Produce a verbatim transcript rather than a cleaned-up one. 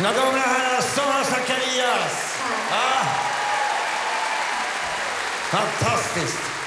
Mina damer och herrar, Sara Zacharias. Ah. Fantastiskt.